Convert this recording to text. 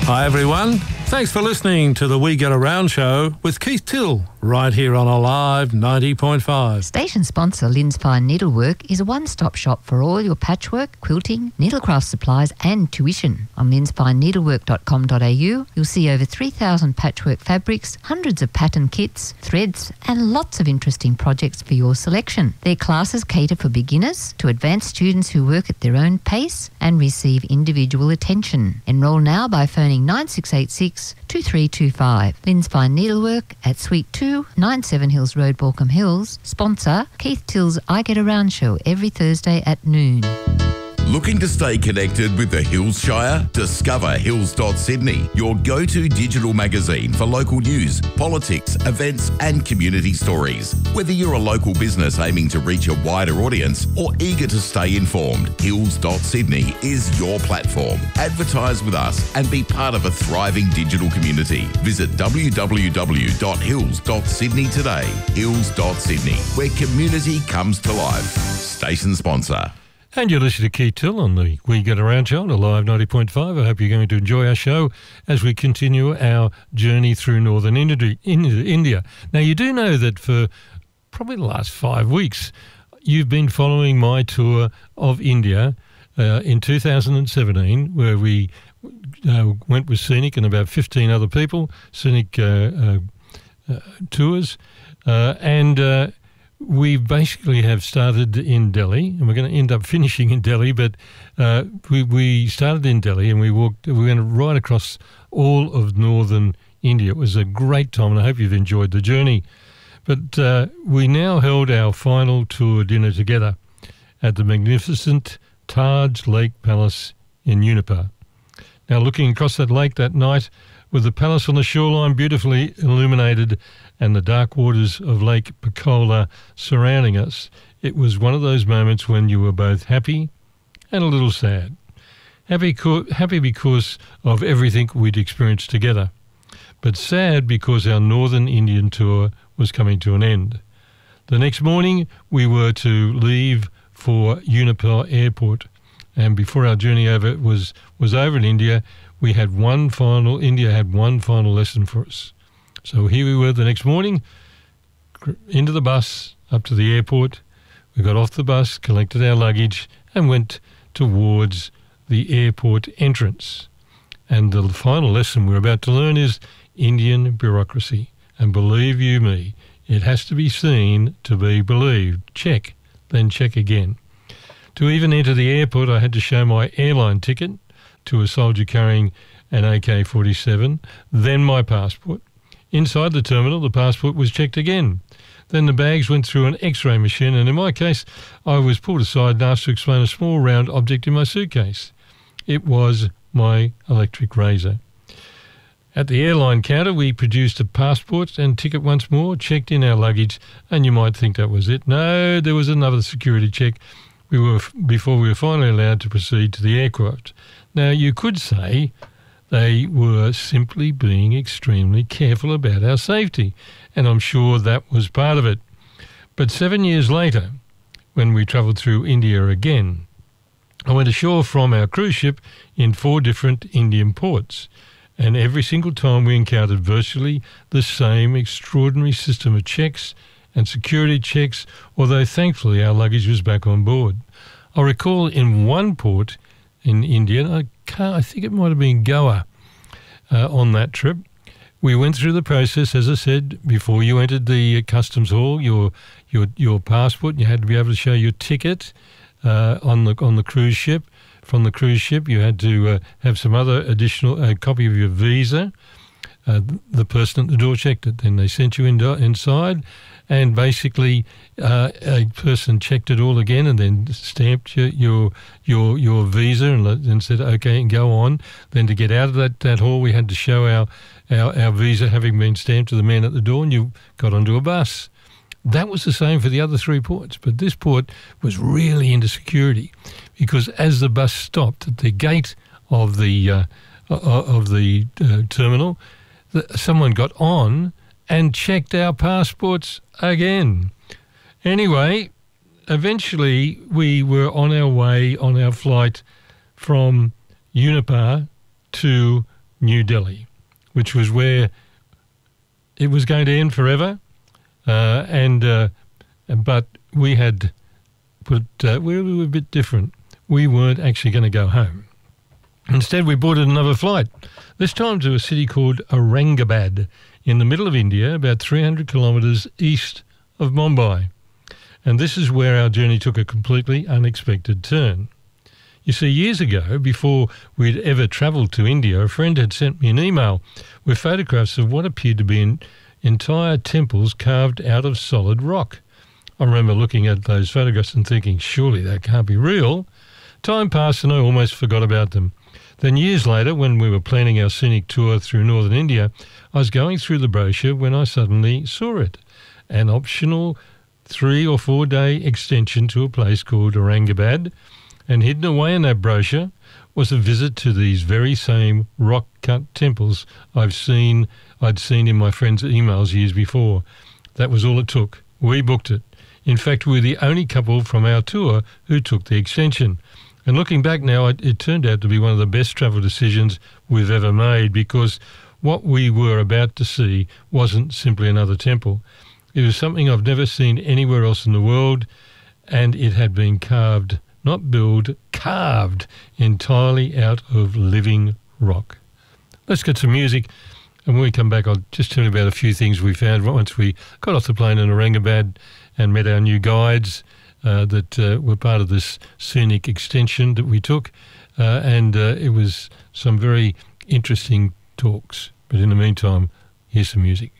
Hi everyone, thanks for listening to the We Get Around show with Keith Till, right here on Alive 90.5. Station sponsor Lynn's Fine Needlework is a one-stop shop for all your patchwork, quilting, needlecraft supplies and tuition. On lynsfineneedlework.com.au, you'll see over 3,000 patchwork fabrics, hundreds of pattern kits, threads and lots of interesting projects for your selection. Their classes cater for beginners to advanced students who work at their own pace and receive individual attention. Enrol now by phoning 9686 2325. Lynn's Fine Needlework at Suite 2, 97 Hills Road, Balcombe Hills. Sponsor Keith Till's I Get Around show every Thursday at noon. Looking to stay connected with the Hills Shire? Discover Hills.Sydney, your go-to digital magazine for local news, politics, events and community stories. Whether you're a local business aiming to reach a wider audience or eager to stay informed, Hills.Sydney is your platform. Advertise with us and be part of a thriving digital community. Visit www.hills.sydney today. Hills.Sydney, where community comes to life. Station sponsor. And you're listening to Keith Till on the We Get Around show on Alive 90.5. I hope you're going to enjoy our show as we continue our journey through northern India. Now, you do know that for probably the last 5 weeks, you've been following my tour of India in 2017, where we went with Scenic and about 15 other people, Scenic tours, and we basically have started in Delhi, and we're going to end up finishing in Delhi, but we started in Delhi and we went right across all of northern India. It was a great time, and I hope you've enjoyed the journey. But we now held our final tour dinner together at the magnificent Taj Lake Palace in Unipar. Now, looking across that lake that night, with the palace on the shoreline beautifully illuminated and the dark waters of Lake Pichola surrounding us, it was one of those moments when you were both happy and a little sad. Happy because of everything we'd experienced together, but sad because our northern Indian tour was coming to an end. The next morning, we were to leave for Unipar Airport, and before our journey over was over in India, India had one final lesson for us. So here we were the next morning, into the bus, up to the airport. We got off the bus, collected our luggage, and went towards the airport entrance. And the final lesson we're about to learn is Indian bureaucracy. And believe you me, it has to be seen to be believed. Check, then check again. To even enter the airport, I had to show my airline ticket to a soldier carrying an AK-47, then my passport. Inside the terminal, the passport was checked again. Then the bags went through an X-ray machine, and in my case, I was pulled aside and asked to explain a small round object in my suitcase. It was my electric razor. At the airline counter, we produced a passport and ticket once more, checked in our luggage, and you might think that was it. No, there was another security check before we were finally allowed to proceed to the aircraft. Now, you could say they were simply being extremely careful about our safety, and I'm sure that was part of it. But 7 years later, when we travelled through India again, I went ashore from our cruise ship in 4 different Indian ports, and every single time we encountered virtually the same extraordinary system of checks and security checks, although thankfully our luggage was back on board. I recall in one port in India, I think it might have been Goa, on that trip. We went through the process, as I said, before you entered the customs hall, your passport. You had to be able to show your ticket on the cruise ship. From the cruise ship, you had to have some other additional copy of your visa. The person at the door checked it. Then they sent you inside, and basically a person checked it all again and then stamped your visa and said, okay, and go on. Then to get out of that hall, we had to show our visa having been stamped to the man at the door, and you got onto a bus. That was the same for the other 3 ports, but this port was really into security, because as the bus stopped at the gate of the terminal, someone got on and checked our passports again. Anyway, eventually we were on our way on our flight from Unipar to New Delhi, which was where it was going to end forever. But we had we were a bit different. We weren't actually going to go home. Instead, we boarded another flight, this time to a city called Aurangabad in the middle of India, about 300 kilometres east of Mumbai. And this is where our journey took a completely unexpected turn. You see, years ago, before we'd ever travelled to India, a friend had sent me an email with photographs of what appeared to be entire temples carved out of solid rock. I remember looking at those photographs and thinking, surely that can't be real. Time passed and I almost forgot about them. Then years later, when we were planning our scenic tour through northern India, I was going through the brochure when I suddenly saw it. An optional 3 or 4 day extension to a place called Aurangabad, and hidden away in that brochure was a visit to these very same rock-cut temples I'd seen in my friend's emails years before. That was all it took. We booked it. In fact, we were the only couple from our tour who took the extension. And looking back now, it turned out to be one of the best travel decisions we've ever made, because what we were about to see wasn't simply another temple. It was something I've never seen anywhere else in the world, and it had been carved, not built, carved entirely out of living rock. Let's get some music, and when we come back, I'll just tell you about a few things we found once we got off the plane in Aurangabad and met our new guides that were part of this scenic extension that we took, and it was some very interesting talks. But in the meantime, here's some music.